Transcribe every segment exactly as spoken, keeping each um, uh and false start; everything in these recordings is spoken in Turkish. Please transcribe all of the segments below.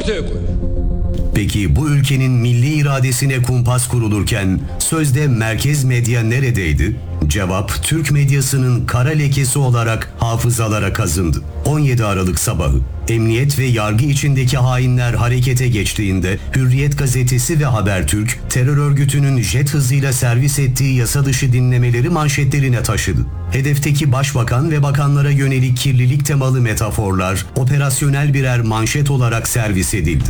ortaya koyuyor. Peki bu ülkenin milli iradesine kumpas kurulurken sözde merkez medya neredeydi? Cevap Türk medyasının kara lekesi olarak hafızalara kazındı. on yedi Aralık sabahı emniyet ve yargı içindeki hainler harekete geçtiğinde Hürriyet gazetesi ve Habertürk terör örgütünün jet hızıyla servis ettiği yasa dışı dinlemeleri manşetlerine taşıdı. Hedefteki başbakan ve bakanlara yönelik kirlilik temalı metaforlar operasyonel birer manşet olarak servis edildi.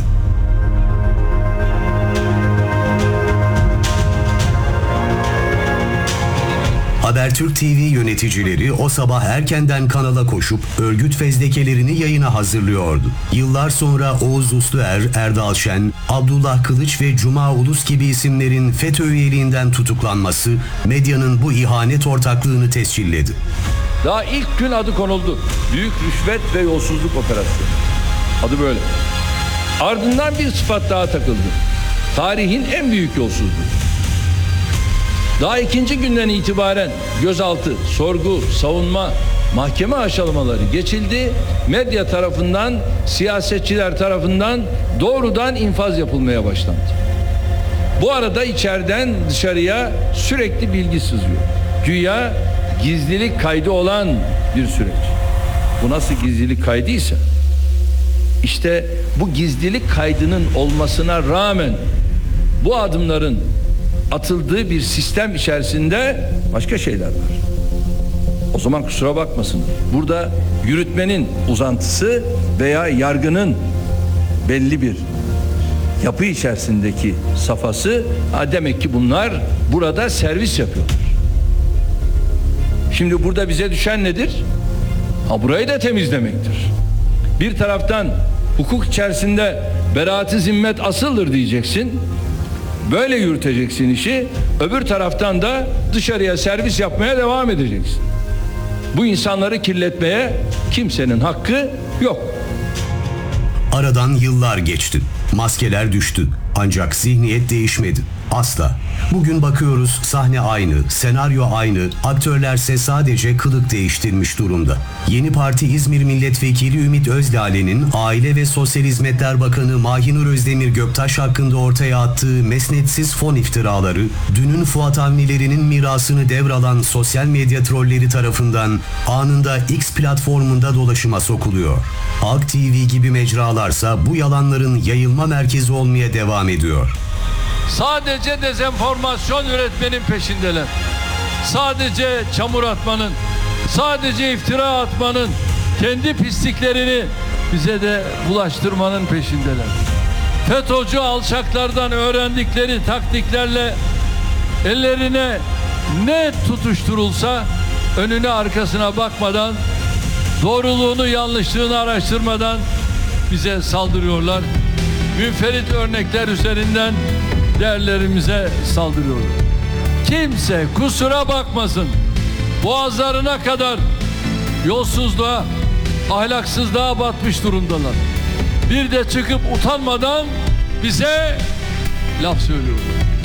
Habertürk T V yöneticileri o sabah erkenden kanala koşup örgüt fezlekelerini yayına hazırlıyordu. Yıllar sonra Oğuz Usluer, Erdal Şen, Abdullah Kılıç ve Cuma Ulus gibi isimlerin FETÖ üyeliğinden tutuklanması medyanın bu ihanet ortaklığını tescilledi. Daha ilk gün adı konuldu. Büyük rüşvet ve yolsuzluk operasyonu. Adı böyle. Ardından bir sıfat daha takıldı. Tarihin en büyük yolsuzluğu. Daha ikinci günden itibaren gözaltı, sorgu, savunma, mahkeme aşamaları geçildi. Medya tarafından, siyasetçiler tarafından doğrudan infaz yapılmaya başlandı. Bu arada içeriden dışarıya sürekli bilgi sızıyor. Güya gizlilik kaydı olan bir süreç. Bu nasıl gizlilik kaydıysa, işte bu gizlilik kaydının olmasına rağmen bu adımların atıldığı bir sistem içerisinde başka şeyler var. O zaman kusura bakmasınlar. Burada yürütmenin uzantısı veya yargının belli bir yapı içerisindeki safhası, ha demek ki bunlar burada servis yapıyorlar. Şimdi burada bize düşen nedir? Ha burayı da temizlemektir. Bir taraftan hukuk içerisinde beraat-ı zimmet asıldır diyeceksin. Böyle yürüteceksin işi. Öbür taraftan da dışarıya servis yapmaya devam edeceksin. Bu insanları kirletmeye kimsenin hakkı yok. Aradan yıllar geçti. Maskeler düştü. Ancak zihniyet değişmedi. Asla. Bugün bakıyoruz sahne aynı, senaryo aynı, aktörlerse sadece kılık değiştirmiş durumda. Yeni Parti İzmir Milletvekili Ümit Özdağ'ın Aile ve Sosyal Hizmetler Bakanı Mahinur Özdemir Göktaş hakkında ortaya attığı mesnetsiz fon iftiraları, dünün Fuat Avnilerinin mirasını devralan sosyal medya trolleri tarafından anında X platformunda dolaşıma sokuluyor. Halk T V gibi mecralarsa bu yalanların yayılma merkezi olmaya devam ediyor. Sadece dezenformasyon üretmenin peşindeler. Sadece çamur atmanın, sadece iftira atmanın, kendi pisliklerini bize de bulaştırmanın peşindeler. FETÖ'cü alçaklardan öğrendikleri taktiklerle ellerine ne tutuşturulsa önüne arkasına bakmadan, doğruluğunu yanlışlığını araştırmadan bize saldırıyorlar. Münferit örnekler üzerinden değerlerimize saldırıyorlar. Kimse kusura bakmasın. Boğazlarına kadar yolsuzluğa, ahlaksızlığa batmış durumdalar. Bir de çıkıp utanmadan bize laf söylüyorlar.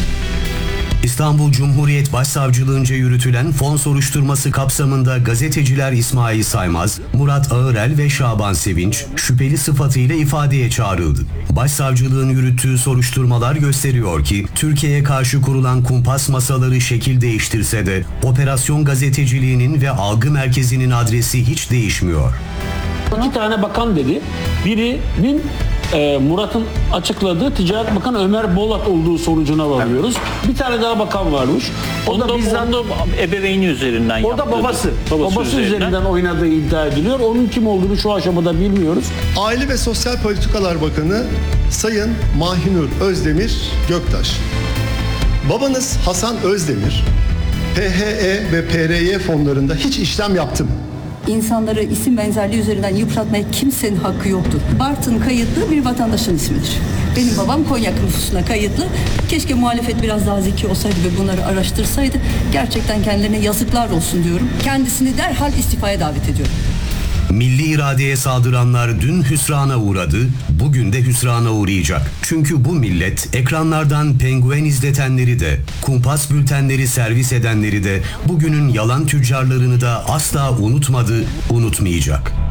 İstanbul Cumhuriyet Başsavcılığınca yürütülen fon soruşturması kapsamında gazeteciler İsmail Saymaz, Murat Ağırel ve Şaban Sevinç şüpheli sıfatıyla ifadeye çağrıldı. Başsavcılığın yürüttüğü soruşturmalar gösteriyor ki Türkiye'ye karşı kurulan kumpas masaları şekil değiştirse de operasyon gazeteciliğinin ve algı merkezinin adresi hiç değişmiyor. İki tane bakan dedi. Birinin e, Murat'ın açıkladığı Ticaret Bakanı Ömer Bolat olduğu sonucuna varıyoruz. Bir tane daha bakan varmış. O Onu da da bizzat onu da ebeveyni üzerinden o da yaptırdı. babası. Babası, Babası üzerinden. üzerinden oynadığı iddia ediliyor. Onun kim olduğunu şu aşamada bilmiyoruz. Aile ve Sosyal Politikalar Bakanı Sayın Mahinur Özdemir Göktaş. Babanız Hasan Özdemir, P H E ve P R Y fonlarında hiç işlem yaptı mı? İnsanları isim benzerliği üzerinden yıpratmaya kimsenin hakkı yoktur. Bartın kayıtlı bir vatandaşın ismidir. Benim babam Konya nüfusuna kayıtlı. Keşke muhalefet biraz daha zeki olsaydı ve bunları araştırsaydı. Gerçekten kendilerine yazıklar olsun diyorum. Kendisini derhal istifaya davet ediyorum. Milli iradeye saldıranlar dün hüsrana uğradı, bugün de hüsrana uğrayacak. Çünkü bu millet ekranlardan penguen izletenleri de, kumpas bültenleri servis edenleri de, bugünün yalan tüccarlarını da asla unutmadı, unutmayacak.